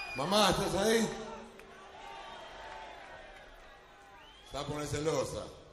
Mamá, ¿estás ahí? Se va a poner celosa.